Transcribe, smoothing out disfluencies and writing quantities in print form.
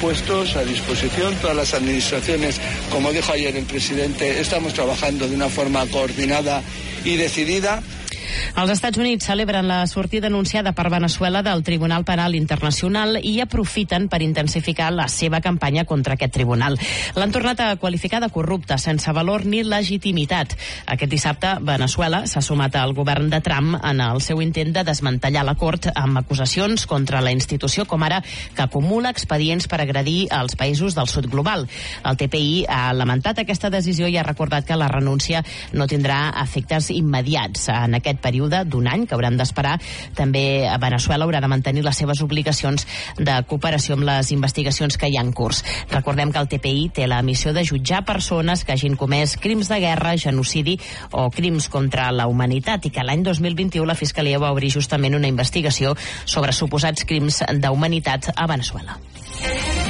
puestos a disposición. Todas las administraciones, como dijo ayer el presidente, estamos trabajando de una forma coordinada y decidida. Els Estats Units celebren la sortida anunciada per Veneçuela del Tribunal Penal Internacional i aprofiten per intensificar la seva campanya contra aquest tribunal. L'han tornat a qualificar de corrupte, sense valor ni legitimitat. Aquest dissabte, Veneçuela s'ha sumat al govern de Trump en el seu intent de desmantellar la cort amb acusacions contra la institució, com ara que acumula expedients per agredir als països del sud global. El TPI ha lamentat aquesta decisió i ha recordat que la renúncia no tindrà efectes immediats. En aquest període d'un any que hauran d'esperar, també Veneçuela haurà de mantenir les seves obligacions de cooperació amb les investigacions que hi ha en curs. Recordem que el TPI té la missió de jutjar persones que hagin comès crims de guerra, genocidi o crims contra la humanitat, i que l'any 2021 la Fiscalia va obrir justament una investigació sobre suposats crims d'humanitat a Veneçuela.